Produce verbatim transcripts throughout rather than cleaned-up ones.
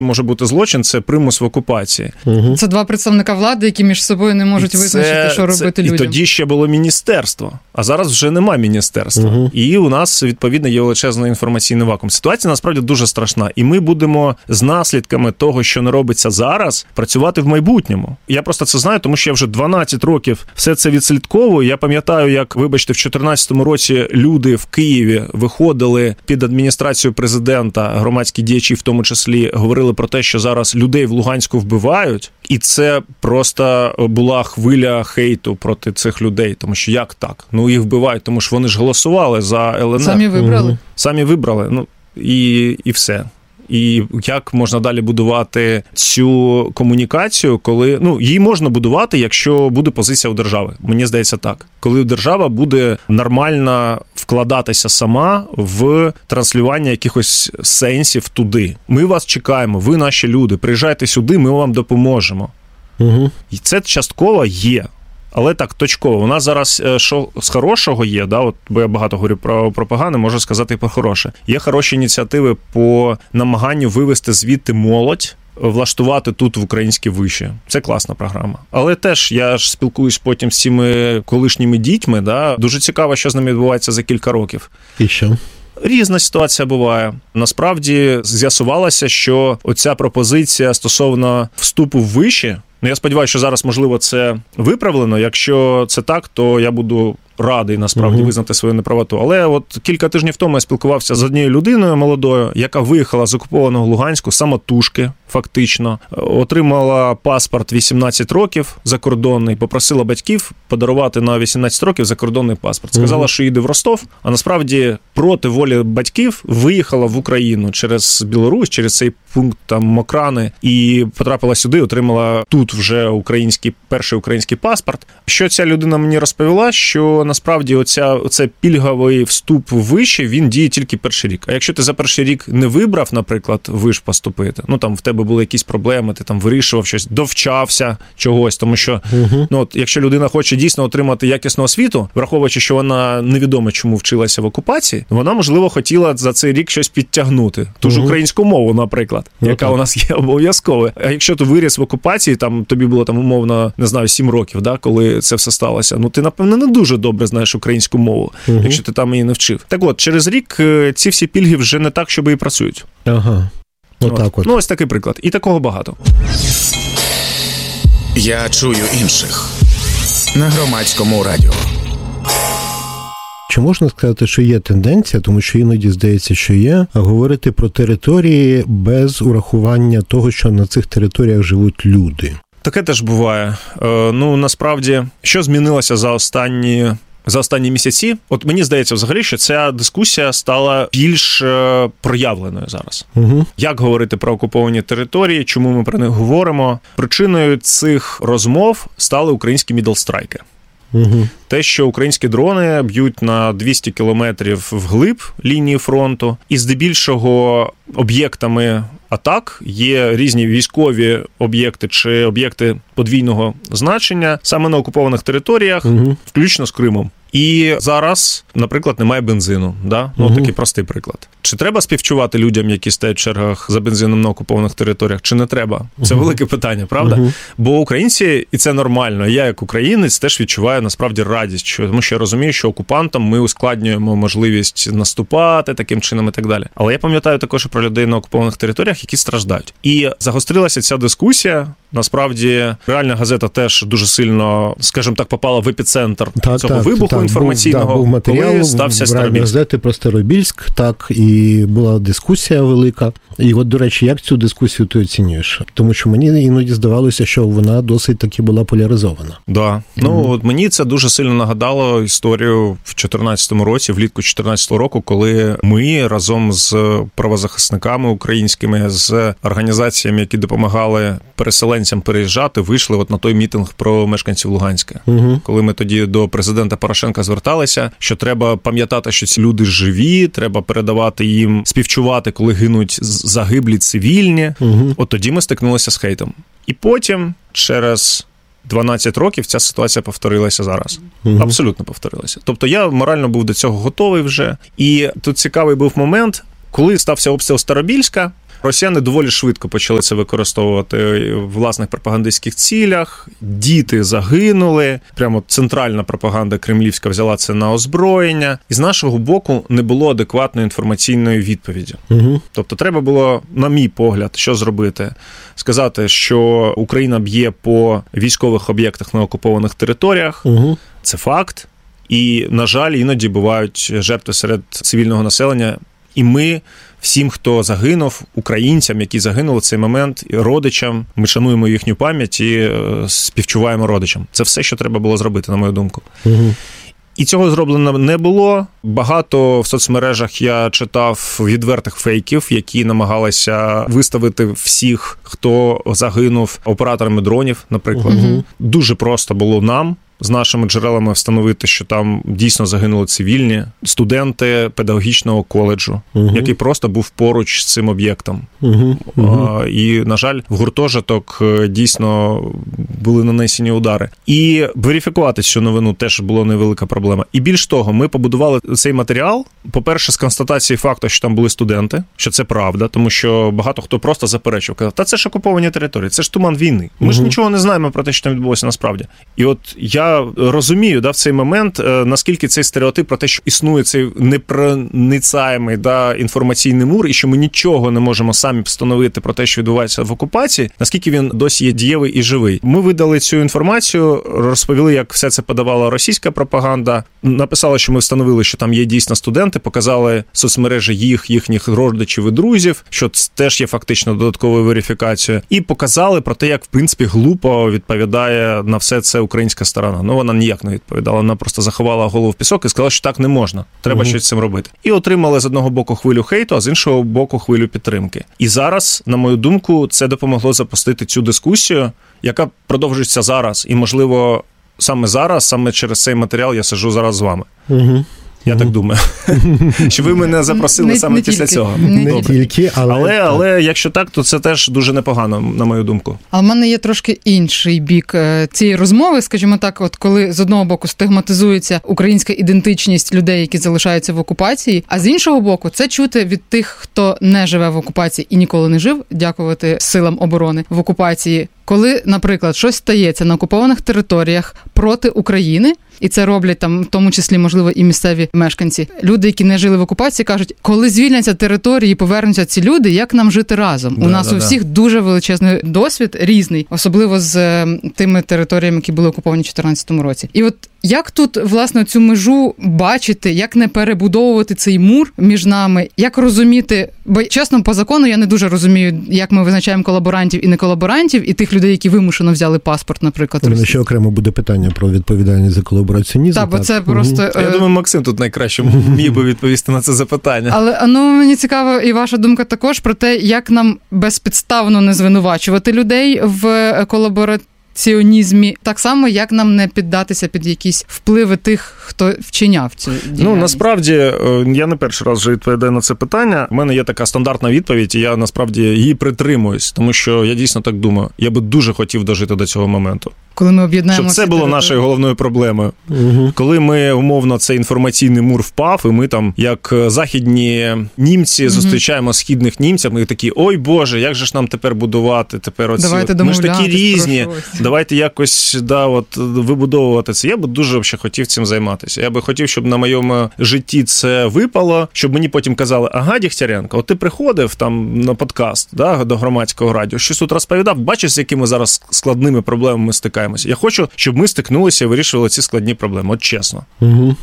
може бути злочин, це примус в окупації. Угу. Це два представника влади, які між собою не можуть це, визначити, що робити це, людям. І тоді ще було міністерство, а зараз вже нема міністерства. Угу. І у нас, відповідно, є величезний інформаційний вакуум. Ситуація, насправді, дуже страшна. І ми будемо з наслідками того, що не робиться зараз, працювати в майбутньому. Я просто це знаю, тому що я вже дванадцять років все це відслідковую. Я пам'ятаю, як, вибачте, в чотирнадцятому році люди в Києві виходили під адміністрацію президента, громадські діячі в тому числі, говорили про те, що зараз людей в Луганську вбивають, і це просто була хвиля хейту проти цих людей, тому що як так? Ну, їх вбивають, тому що вони ж голосували за ел ен ер. Самі вибрали. Самі вибрали, ну, і, і все. І як можна далі будувати цю комунікацію, коли, ну, її можна будувати, якщо буде позиція у держави. Мені здається так. Коли держава буде нормально вкладатися сама в транслювання якихось сенсів туди. Ми вас чекаємо, ви наші люди, приїжджайте сюди, ми вам допоможемо. Угу. І це частково є. Але так, точково. У нас зараз, що з хорошого є, да, от, бо я багато говорю про, про погане, можу сказати і про хороше. Є хороші ініціативи по намаганню вивести звідти молодь, влаштувати тут в українські виші. Це класна програма. Але теж я ж спілкуюсь потім з цими колишніми дітьми, да, дуже цікаво, що з ними відбувається за кілька років. І що? Різна ситуація буває. Насправді з'ясувалося, що оця пропозиція стосовно вступу в виші, ну, я сподіваюся, що зараз, можливо, це виправлено. Якщо це так, то я буду радий, насправді, угу. визнати свою неправоту. Але от кілька тижнів тому я спілкувався з однією людиною молодою, яка виїхала з окупованого Луганську самотужки, фактично. Отримала паспорт вісімнадцять років закордонний, попросила батьків подарувати на вісімнадцять років закордонний паспорт. Сказала, угу. що їде в Ростов, а насправді проти волі батьків виїхала в Україну через Білорусь, через цей пункт там Мокрани, і потрапила сюди, отримала тут вже український, перший український паспорт. Що ця людина мені розповіла, що насправді оця, оце пільговий вступ в виші, він діє тільки перший рік. А якщо ти за перший рік не вибрав, наприклад, виш поступити, ну там в тебе були якісь проблеми, ти там вирішував щось, довчався чогось, тому що, угу. ну от, якщо людина хоче дійсно отримати якісну освіту, враховуючи, що вона невідомо чому вчилася в окупації, вона, можливо, хотіла за цей рік щось підтягнути. Ту ж угу. українську мову, наприклад, ну, яка так. у нас є обов'язковою. А якщо ти виріс в окупації, там тобі було там умовно, не знаю, сім років, да, коли це все сталося, ну ти, напевно, не дуже добре знаєш українську мову, угу. якщо ти там її не вчив. Так от, через рік ці всі пільги вже не так, щоб і працюють. Ага. Отак от. от. Ну, ось такий приклад. І такого багато. Я чую інших. На Громадському радіо. Чи можна сказати, що є тенденція, тому що іноді здається, що є, говорити про території без урахування того, що на цих територіях живуть люди? Таке теж буває. Е, ну, насправді, що змінилося за останні... За останні місяці, от мені здається взагалі, що ця дискусія стала більш е, проявленою зараз. Угу. Як говорити про окуповані території, чому ми про них говоримо? Причиною цих розмов стали українські мідлстрайки. Угу. Те, що українські дрони б'ють на двісті кілометрів вглиб лінії фронту, і здебільшого об'єктами атак є різні військові об'єкти чи об'єкти подвійного значення саме на окупованих територіях, угу. включно з Кримом. І зараз, наприклад, немає бензину. Да? Ну, угу. такий простий приклад. Чи треба співчувати людям, які стоять в чергах за бензином на окупованих територіях, чи не треба? Це угу. велике питання, правда? Угу. Бо українці, і це нормально, я як українець теж відчуваю насправді радість, що, тому що я розумію, що окупантам ми ускладнюємо можливість наступати таким чином і так далі. Але я пам'ятаю також і про людей на окупованих територіях, які страждають. І загострилася ця дискусія. Насправді, Реальна газета теж дуже сильно, скажімо так, попала в епіцентр так, цього так, вибуху так, інформаційного, був, да, був матеріал, коли стався Старобільськ. Газети про Старобільськ, так, і була дискусія велика. І от, до речі, як цю дискусію ти оцінюєш? Тому що мені іноді здавалося, що вона досить таки була поляризована. Да. Mm-hmm. Ну, от мені це дуже сильно нагадало історію в чотирнадцятому році, влітку чотирнадцятого року, коли ми разом з правозахисниками українськими, з організаціями, які допомагали переселенцям переїжджати, вийшли от на той мітинг про мешканців Луганська. Угу. Коли ми тоді до президента Порошенка зверталися, що треба пам'ятати, що ці люди живі, треба передавати їм, співчувати, коли гинуть загиблі цивільні. Угу. От тоді ми стикнулися з хейтом. І потім, через дванадцять років, ця ситуація повторилася зараз. Угу. Абсолютно повторилася. Тобто я морально був до цього готовий вже. І тут цікавий був момент, коли стався обстріл Старобільська, Росіяни доволі швидко почали це використовувати в власних пропагандистських цілях. Діти загинули. Прямо центральна пропаганда кремлівська взяла це на озброєння. І з нашого боку не було адекватної інформаційної відповіді. Угу. Тобто треба було, на мій погляд, що зробити? Сказати, що Україна б'є по військових об'єктах на окупованих територіях. Угу. Це факт. І, на жаль, іноді бувають жертви серед цивільного населення. І ми всім, хто загинув, українцям, які загинули в цей момент, і родичам, ми шануємо їхню пам'ять і співчуваємо родичам. Це все, що треба було зробити, на мою думку. Угу. І цього зроблено не було. Багато в соцмережах я читав відвертих фейків, які намагалися виставити всіх, хто загинув операторами дронів, наприклад. Угу. Дуже просто було нам з нашими джерелами встановити, що там дійсно загинули цивільні студенти педагогічного коледжу, угу. який просто був поруч з цим об'єктом. Угу. Угу. І, на жаль, в гуртожиток дійсно були нанесені удари. І верифікувати цю новину теж була невелика проблема. І більш того, ми побудували цей матеріал, по-перше, з констатації факту, що там були студенти, що це правда, тому що багато хто просто заперечував, казав, та це ж окуповані території, це ж туман війни. Ми угу. ж нічого не знаємо про те, що там відбулося насправді. І от я розумію, да, в цей момент, наскільки цей стереотип про те, що існує цей непроницаємий, да, інформаційний мур, і що ми нічого не можемо самі встановити про те, що відбувається в окупації, наскільки він досі є дієвий і живий. Ми видали цю інформацію, розповіли, як все це подавала російська пропаганда, написали, що ми встановили, що там є дійсно студенти, показали соцмережі їх, їхніх родичів і друзів, що це теж є фактично додатковою верифікацією, і показали про те, як, в принципі, глупо відповідає на все це українська сторона. Ну, вона ніяк не відповідала, вона просто заховала голову в пісок і сказала, що так не можна, треба угу. щось з цим робити. І отримали з одного боку хвилю хейту, а з іншого боку хвилю підтримки. І зараз, на мою думку, це допомогло запустити цю дискусію, яка продовжується зараз. І, можливо, саме зараз, саме через цей матеріал я сиджу зараз з вами. Угу. Я так думаю. Що ви мене запросили не, саме не після тільки, цього. Не, не тільки, але... Але, але якщо так, то це теж дуже непогано, на мою думку. А в мене є трошки інший бік цієї розмови, скажімо так, от коли з одного боку стигматизується українська ідентичність людей, які залишаються в окупації, а з іншого боку, це чути від тих, хто не живе в окупації і ніколи не жив, дякувати силам оборони в окупації. Коли, наприклад, щось стається на окупованих територіях проти України, і це роблять там, в тому числі, можливо, і місцеві мешканці. Люди, які не жили в окупації, кажуть, коли звільняться території і повернуться ці люди, як нам жити разом? Да, у нас да, у да. всіх дуже величезний досвід, різний, особливо з е, тими територіями, які були окуповані в чотирнадцятому році. І от як тут, власне, цю межу бачити, як не перебудовувати цей мур між нами, як розуміти, бо, чесно, по закону я не дуже розумію, як ми визначаємо колаборантів і не колаборантів, і тих людей, які вимушено взяли паспорт, наприклад. У мене ще окремо буде питання про відповідальність за колабораціонізм. Так, бо це просто... Я думаю, Максим тут найкраще міг би відповісти на це запитання. Але ну, мені цікаво і ваша думка також про те, як нам безпідставно не звинувачувати людей в колабораціонізмі. Ціонізмі, так само, як нам не піддатися під якісь впливи тих, хто вчиняв цю діяльність? Ну, насправді, я не перший раз вже відповідаю на це питання. У мене є така стандартна відповідь, і я, насправді, її притримуюсь, тому що я дійсно так думаю. Я би дуже хотів дожити до цього моменту. Коли ми об'єднаємо... Щоб це було території. нашою головною проблемою. Угу. Коли ми, умовно, цей інформаційний мур впав, і ми там, як західні німці, угу. зустрічаємо східних німців, ми такі, ой Боже, як же ж нам тепер будувати? Тепер оці... Давайте Ми ж такі різні, прошу. давайте якось да, от, вибудовувати це. Я би дуже взагалі хотів цим займатися. Я би хотів, щоб на моєму житті це випало, щоб мені потім казали, ага, Дігтяренко, от ти приходив там на подкаст да, до громадського радіо, щось тут розповідав, бачиш, з якими зараз складними проблемами ми стикаємося. Я хочу, щоб ми стикнулися і вирішували ці складні проблеми. От чесно. Угу.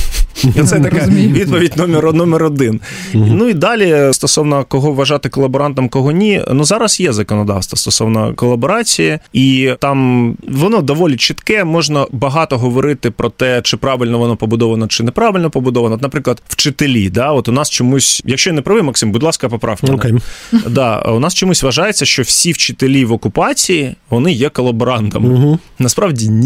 І це така відповідь номер, номер один. Uh-huh. Ну і далі, стосовно кого вважати колаборантом, кого ні, ну зараз є законодавство стосовно колаборації, і там воно доволі чітке, можна багато говорити про те, чи правильно воно побудовано, чи неправильно побудовано. Наприклад, вчителі, да, от у нас чомусь, якщо я не правий, Максим, будь ласка, поправ мене. Okay. Да, у нас чомусь вважається, що всі вчителі в окупації, вони є колаборантами. Uh-huh. Насправді ні.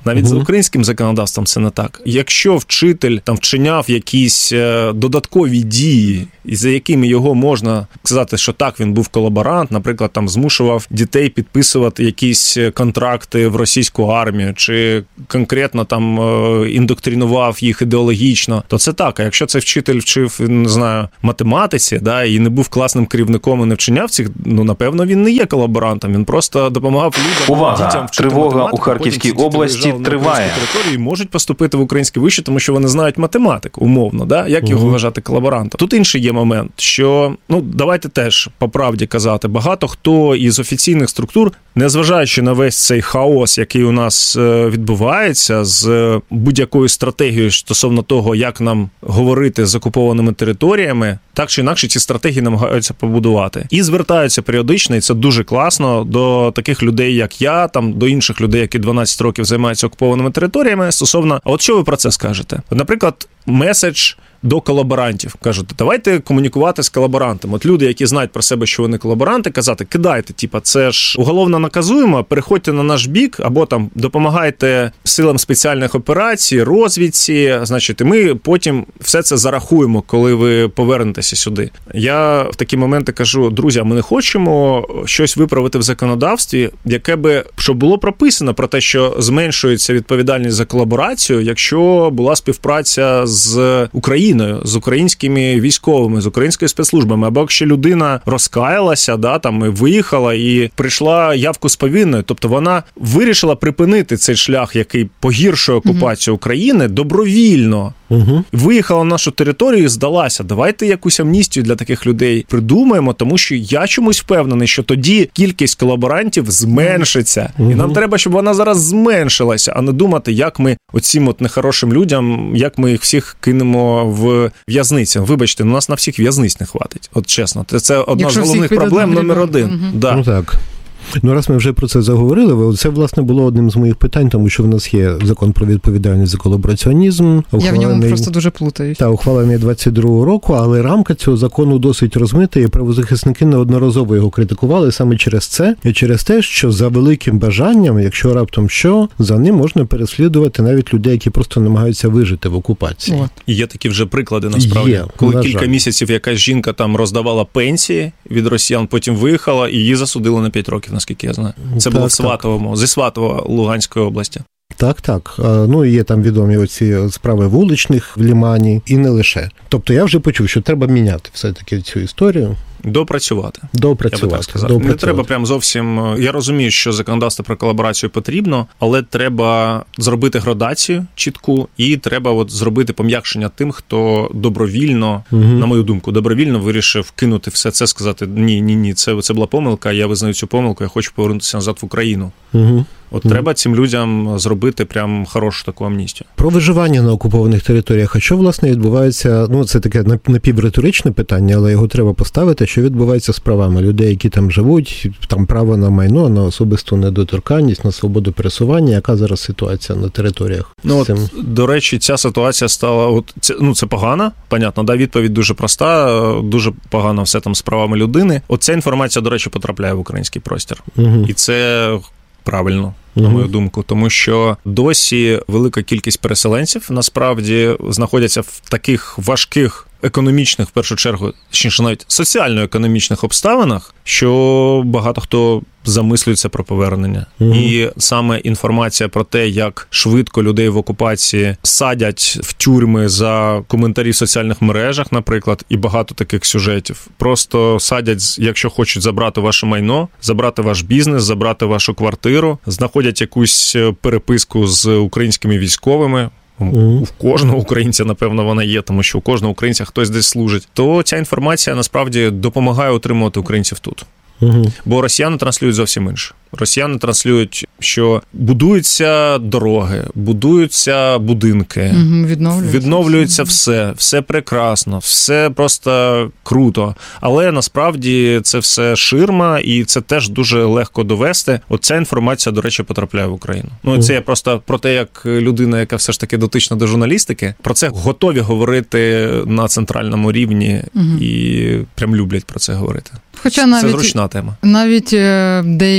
Навіть Мгм. за українським законодавством це не так. Якщо вчитель там вчиняв якісь е, додаткові дії, і за якими його можна сказати, що так, він був колаборант, наприклад, там змушував дітей підписувати якісь контракти в російську армію, чи конкретно там е, індоктринував їх ідеологічно, то це так. А якщо цей вчитель вчив, не знаю, математиці, да, і не був класним керівником і не вчиняв цих, ну, напевно, він не є колаборантом, він просто допомагав людям, Увага! дітям вчити Тривога математику, у Харківській потім ці діти області виїжджали на триває. українську територію і можуть поступити в українське вище, тому що вони знають математику, умовно, да? Як його Мгм. вважати колаборантом? Тут інший є момент, що, ну, давайте теж по правді казати, багато хто із офіційних структур, незважаючи на весь цей хаос, який у нас е, відбувається з будь-якою стратегією стосовно того, як нам говорити з окупованими територіями, так чи інакше ці стратегії намагаються побудувати. І звертаються періодично, і це дуже класно, до таких людей, як я, там, до інших людей, які дванадцять років займаються окупованими територіями, стосовно, а от що ви про це скажете? От, наприклад, меседж до колаборантів. Кажуть, давайте комунікувати з колаборантами. От люди, які знають про себе, що вони колаборанти, казати, кидайте, типа, це ж уголовно наказуємо, переходьте на наш бік, або там допомагайте силам спеціальних операцій, розвідці, значить, і ми потім все це зарахуємо, коли ви повернетеся сюди. Я в такі моменти кажу, друзі, а ми не хочемо щось виправити в законодавстві, яке би, щоб було прописано про те, що зменшується відповідальність за колаборацію, якщо була співпраця з Україною, з українськими військовими, з українськими спецслужбами, або якщо людина розкаялася, да, там, і виїхала і прийшла явку з повинною, тобто вона вирішила припинити цей шлях, який погіршує окупацію України, добровільно. Угу. Виїхала на нашу територію і здалася. Давайте якусь амністію для таких людей придумаємо, тому що я чомусь впевнений, що тоді кількість колаборантів зменшиться. І нам треба, щоб вона зараз зменшилася, а не думати, як ми оцім от нехорошим людям, як ми їх всіх кинемо в в'язниці. Вибачте, у нас на всіх в'язниць не хватить. От чесно, це, це одна Якщо з всіх головних під проблем одним номер рядом. один. Мгм. Да. Ну так. Ну, раз ми вже про це заговорили, це, власне, було одним з моїх питань, тому що в нас є закон про відповідальність за колабораціонізм. Я в ньому ухвалений- просто дуже плутаюсь. Та, ухвалений двадцять другого року, але рамка цього закону досить розмита, і правозахисники неодноразово його критикували саме через це, і через те, що за великим бажанням, якщо раптом що, за ним можна переслідувати навіть людей, які просто намагаються вижити в окупації. От. І є такі вже приклади, насправді. Є, Коли на кілька жаль. місяців якась жінка там роздавала пенсії від росіян, потім виїхала, і її засудили на п'ять років, наскільки я знаю. Це Так, було в так. Сватовому, зі Сватова Луганської області. Так, так. А, Ну, і є там відомі оці справи вуличних в Лімані, і не лише. Тобто я вже почув, що треба міняти все-таки цю історію, Допрацювати. доопрацювати. Я би так сказав. доопрацювати. Не треба прям зовсім. Я розумію, що законодавство про колаборацію потрібно, але треба зробити градацію чітку, і треба от зробити пом'якшення тим, хто добровільно, Мгм. на мою думку, добровільно вирішив кинути все це, сказати: ні, ні, ні, це, це була помилка, я визнаю цю помилку, я хочу повернутися назад в Україну. Угу. От Мгм. треба цим людям зробити прям хорошу таку амністію. Про виживання на окупованих територіях. А що, власне, відбувається, ну, це таке напівриторичне питання, але його треба поставити, що відбувається з правами людей, які там живуть, там право на майно, на особисту недоторканність, на свободу пересування. Яка зараз ситуація на територіях? Ну, з от, цим? до речі, ця ситуація стала, от, це, ну, це погано, понятно, да, відповідь дуже проста, дуже погано все там з правами людини. От ця інформація, до речі, потрапляє в український простір. Угу. І це правильно, на Мгм. мою думку, тому що досі велика кількість переселенців насправді знаходяться в таких важких економічних, в першу чергу, точніше навіть соціально-економічних обставинах, що багато хто замислюється про повернення. Мгм. І саме інформація про те, як швидко людей в окупації садять в тюрми за коментарі в соціальних мережах, наприклад, і багато таких сюжетів. Просто садять, якщо хочуть забрати ваше майно, забрати ваш бізнес, забрати вашу квартиру, знаходять якусь переписку з українськими військовими. Мгм. У кожного українця, напевно, вона є, тому що у кожного українця хтось десь служить. То ця інформація насправді допомагає утримувати українців тут. Угу. Бо росіяни транслюють зовсім інше. Росіяни транслюють, що будуються дороги, будуються будинки, Угу, відновлюється. відновлюється все, все прекрасно, все просто круто. Але насправді це все ширма, і це теж дуже легко довести. Оця інформація, до речі, потрапляє в Україну. Ну, це я просто про те, як людина, яка все ж таки дотична до журналістики, про це готові говорити на центральному рівні Мгм. і прям люблять про це говорити. Хоча Це навіть, зручна тема. навіть е, деякі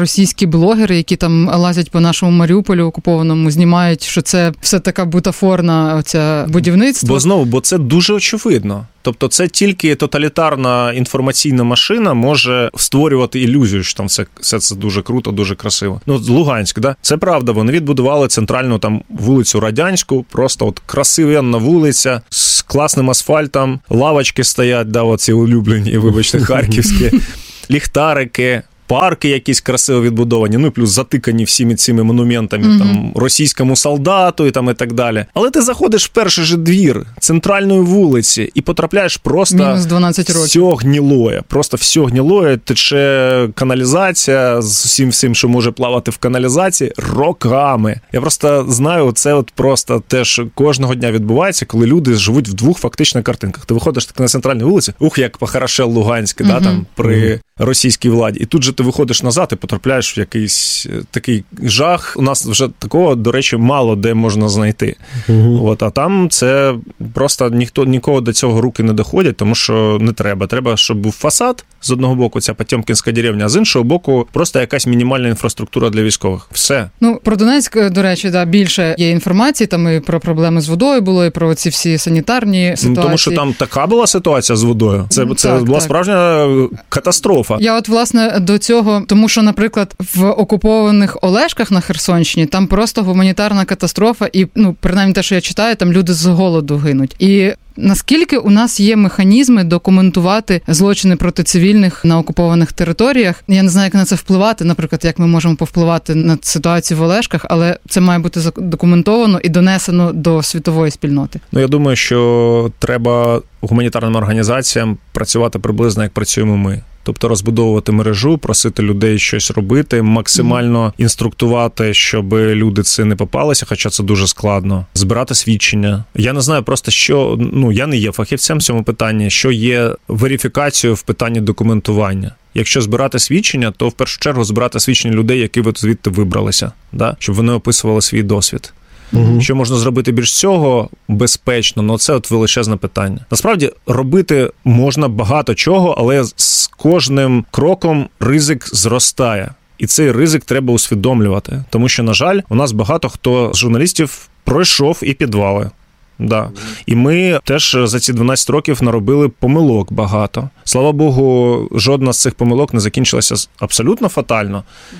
російські блогери, які там лазять по нашому Маріуполю окупованому, знімають, що це все така бутафорна оця будівництво. Бо знову, бо це дуже очевидно. Тобто це тільки тоталітарна інформаційна машина може створювати ілюзію, що там все, все це дуже круто, дуже красиво. Ну, Луганськ, да? Це правда, вони відбудували центральну там вулицю Радянську, просто от красивенна вулиця з класним асфальтом, лавочки стоять, да, оці улюблені, вибачте, харківські, ліхтарики, парки якісь красиво відбудовані, ну і плюс затикані всіми цими монументами, mm-hmm. там, російському солдату і там і так далі. Але ти заходиш в перший же двір центральної вулиці і потрапляєш просто мінус дванадцять років. Все гнілоє, просто все гнілоє, тече каналізація з усім всім, що може плавати в каналізації, роками. Я просто знаю, це от просто теж кожного дня відбувається, коли люди живуть в двох фактично картинках. Ти виходиш так на центральну вулицю, ух, як похорошел Луганськ, mm-hmm. да, там, при mm-hmm. російській владі. І тут же ти виходиш назад і потрапляєш в якийсь такий жах. У нас вже такого, до речі, мало де можна знайти. Угу. От, а там це просто ніхто, нікого до цього руки не доходять, тому що не треба. Треба, щоб був фасад, з одного боку, ця Потьомкінська деревня, а з іншого боку, просто якась мінімальна інфраструктура для військових. Все. Ну, про Донецьк, до речі, да, більше є інформації, там і про проблеми з водою було, і про ці всі санітарні ситуації. Ну, тому що там така була ситуація з водою. Це, це так, була так. справжня катастрофа. Я от, власне, до цього, тому що, наприклад, в окупованих Олешках на Херсонщині там просто гуманітарна катастрофа, і, ну, принаймні те, що я читаю, там люди з голоду гинуть. І наскільки у нас є механізми документувати злочини проти цивільних на окупованих територіях? Я не знаю, як на це впливати, наприклад, як ми можемо повпливати на ситуацію в Олешках, але це має бути документовано і донесено до світової спільноти. Ну, я думаю, що треба гуманітарним організаціям працювати приблизно, як працюємо ми. Тобто розбудовувати мережу, просити людей щось робити, максимально інструктувати, щоб люди це не попалися, хоча це дуже складно. Збирати свідчення. Я не знаю просто, що, ну, я не є фахівцем в цьому питанні, що є верифікацією в питанні документування. Якщо збирати свідчення, то в першу чергу збирати свідчення людей, які ви звідти вибралися, да? Щоб вони описували свій досвід. Угу. Що можна зробити більш цього безпечно, ну це от величезне питання. Насправді, робити можна багато чого, але з кожним кроком ризик зростає. І цей ризик треба усвідомлювати. Тому що, на жаль, у нас багато хто з журналістів пройшов і підвали. Да. І ми теж за ці дванадцять років наробили помилок багато. Слава Богу, жодна з цих помилок не закінчилася абсолютно фатально,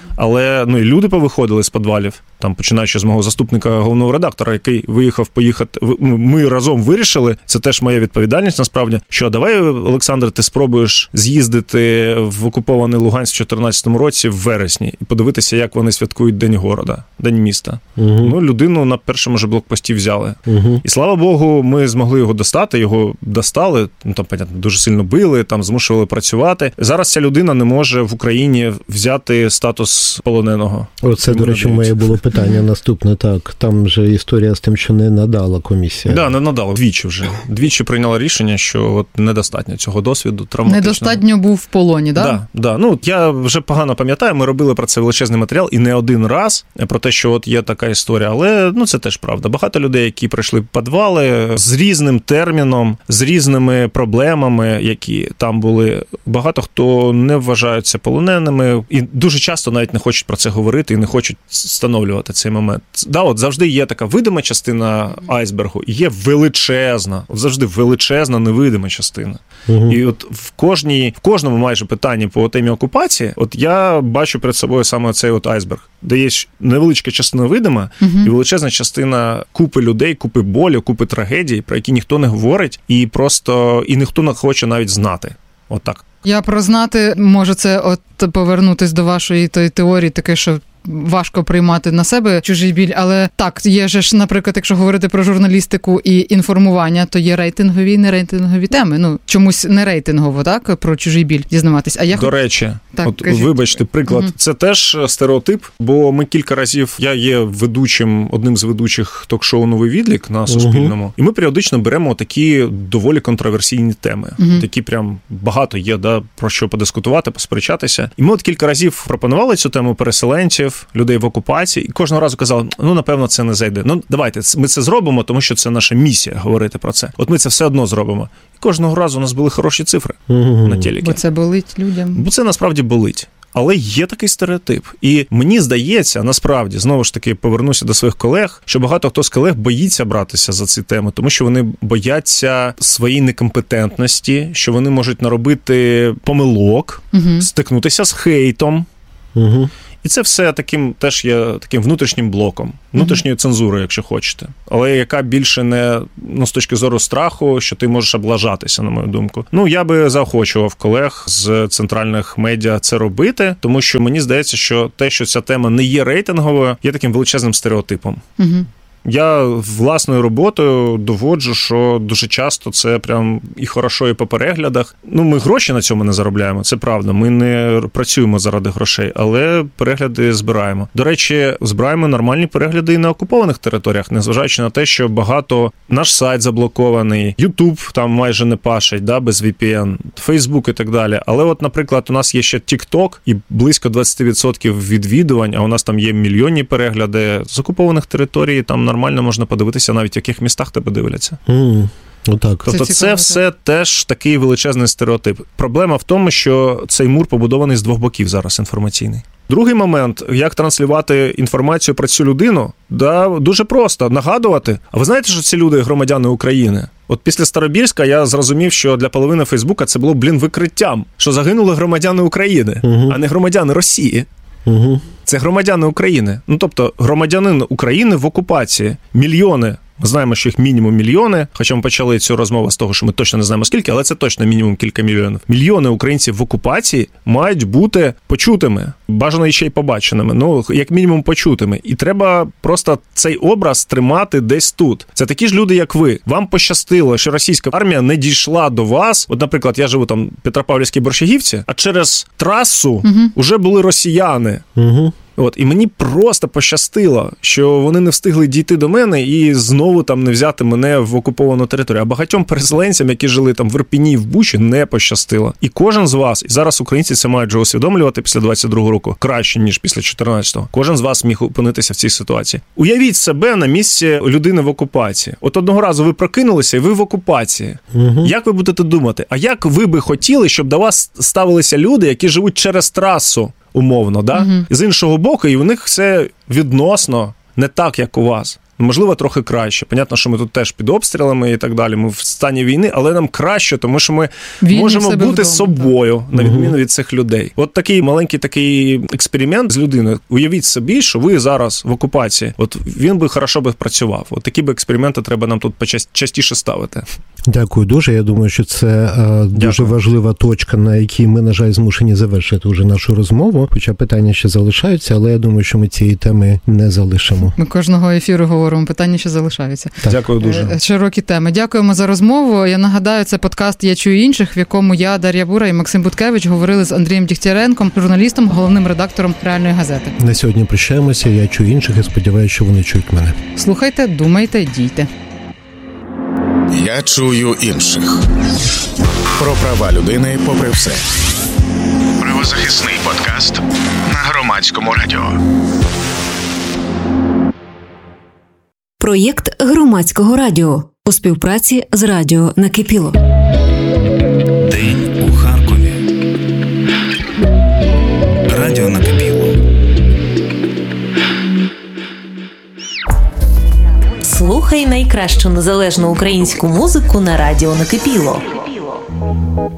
але ну, і люди повиходили з підвалів, там, починаючи з мого заступника головного редактора, який виїхав поїхати. Ми разом вирішили, це теж моя відповідальність насправді, що давай, Олександр, ти спробуєш з'їздити в окупований Луганськ в чотирнадцятому році в вересні і подивитися, як вони святкують День города, День міста. Угу. Ну, людину на першому же блокпості взяли. Угу. І слава Богу, ми змогли його достати, його достали, ну там, понятно, дуже сильно били, там змушували працювати. Зараз ця людина не може в Україні взяти статус полоненого. Оце, до речі, моє було питання наступне. Так, там же історія з тим, що не надала комісія. Так, да, не надала. Двічі вже. Двічі прийняла рішення, що от недостатньо цього досвіду травматичного. Недостатньо був в полоні, так? Да, да. Ну, я вже погано пам'ятаю, ми робили про це величезний матеріал і не один раз про те, що от є така історія, але ну це теж правда. Багато людей, які пройшли в підвали з різним терміном, з різними проблемами, які там були. Багато хто не вважаються полоненими і дуже часто навіть не хочуть про це говорити і не хочуть встановлювати цей момент. Да, от завжди є така видима частина айсбергу і є величезна, от завжди величезна невидима частина. Угу. І от в кожній, в кожному майже питанні по темі окупації, от я бачу перед собою саме цей от айсберг, де є невеличка частина видима угу. і величезна частина купи людей, купи болю, купи трагедій, про які ніхто не говорить і просто і ніхто не хоче навіть знати. Отак. Я про знати, може це от повернутись до вашої тої теорії, таке, що важко приймати на себе чужий біль, але так, є ж, наприклад, якщо говорити про журналістику і інформування, то є рейтингові і нерейтингові теми. Ну, чомусь не рейтингово, так, про чужий біль дізнаватись. А я До речі, так, от вибачте, приклад, угу. це теж стереотип, бо ми кілька разів, я є ведучим, одним з ведучих ток-шоу «Новий відлік» на Суспільному, угу. і ми періодично беремо такі доволі контроверсійні теми. Угу. Такі прям багато є, да, про що подискутувати, посперечатися. І ми от кілька разів пропонували цю тему переселенців, людей в окупації, і кожного разу казали, ну, напевно, це не зайде. Ну, давайте, ми це зробимо, тому що це наша місія говорити про це. От ми це все одно зробимо. І кожного разу у нас були хороші цифри mm-hmm. на телекі. Бо це болить людям. Бо це насправді болить. Але є такий стереотип. І мені здається, насправді, знову ж таки, повернуся до своїх колег, що багато хто з колег боїться братися за ці теми, тому що вони бояться своєї некомпетентності, що вони можуть наробити помилок, угу. стикнутися з хейтом. Угу. І це все таким теж є таким внутрішнім блоком, внутрішньою цензурою, якщо хочете. Але яка більше не, ну, з точки зору страху, що ти можеш облажатися, на мою думку. Ну, я би заохочував колег з центральних медіа це робити, тому що мені здається, що те, що ця тема не є рейтинговою, є таким величезним стереотипом. Угу. Я власною роботою доводжу, що дуже часто це прям і хорошо, і по переглядах. Ну, ми гроші на цьому не заробляємо, це правда. Ми не працюємо заради грошей, але перегляди збираємо. До речі, збираємо нормальні перегляди і на окупованих територіях, незважаючи на те, що багато наш сайт заблокований, YouTube там майже не пашить, да, без ві пі ен, Facebook і так далі. Але от, наприклад, у нас є ще TikTok і близько двадцять відсотків відвідувань, а у нас там є мільйонні перегляди з окупованих територій, там нормально можна подивитися, навіть в яких містах тебе дивляться. Mm. Отак. Тобто це, це все теж такий величезний стереотип. Проблема в тому, що цей мур побудований з двох боків зараз інформаційний. Другий момент, як транслювати інформацію про цю людину, да, дуже просто нагадувати. А ви знаєте, що ці люди громадяни України? От після Старобільська я зрозумів, що для половини Фейсбука це було, блін, викриттям, що загинули громадяни України, угу. а не громадяни Росії. Угу. Це громадяни України. Ну, тобто, громадянин України в окупації. Мільйони. Ми знаємо, що їх мінімум мільйони, хоча ми почали цю розмову з того, що ми точно не знаємо скільки, але це точно мінімум кілька мільйонів. Мільйони українців в окупації мають бути почутими, бажано ще й побаченими, ну, як мінімум почутими. І треба просто цей образ тримати десь тут. Це такі ж люди, як ви. Вам пощастило, що російська армія не дійшла до вас. От, наприклад, я живу там в Петропавлівській Борщагівці, а через трасу угу. вже були росіяни. Угу. От, і мені просто пощастило, що вони не встигли дійти до мене і знову там не взяти мене в окуповану територію. А багатьом переселенцям, які жили там в Ірпіні, в Бучі, не пощастило. І кожен з вас, і зараз українці це мають вже усвідомлювати після двадцять другого року, краще, ніж після чотирнадцятого. Кожен з вас міг опинитися в цій ситуації. Уявіть себе на місці людини в окупації. От одного разу ви прокинулися, і ви в окупації. Угу. Як ви будете думати? А як ви би хотіли, щоб до вас ставилися люди, які живуть через трасу? Умовно, да? Угу. З іншого боку, і у них все відносно не так, як у вас. Можливо, трохи краще. Понятно, що ми тут теж під обстрілами і так далі. Ми в стані війни, але нам краще, тому що ми Війни можемо бути вдома, собою, так. на відміну від цих людей. От такий маленький такий експеримент з людиною. Уявіть собі, що ви зараз в окупації. От він би хорошо би працював. От такі би експерименти треба нам тут частіше ставити. Дякую дуже. Я думаю, що це е, дуже Дякую. важлива точка, на якій ми, на жаль, змушені завершити вже нашу розмову. Хоча питання ще залишаються, але я думаю, що ми цієї теми не залишимо. Ми кожного ефіру говоримо, питання ще залишаються. Так. Дякую дуже. Е, широкі теми. Дякуємо за розмову. Я нагадаю, це подкаст «Я чую інших», в якому я, Дар'я Бура і Максим Буткевич говорили з Андрієм Дігтяренком, журналістом, головним редактором «Реальної газети». На сьогодні прощаємося. Я чую інших і сподіваюся, що вони чують мене. Слухайте, думайте, дійте. Я чую інших. Про права людини попри все. Правозахисний подкаст на Громадському радіо. Проєкт Громадського радіо у співпраці з радіо «Накипіло». День у Харкові. Радіо «Накипіло». Слухай найкращу незалежну українську музику на радіо «Накипіло».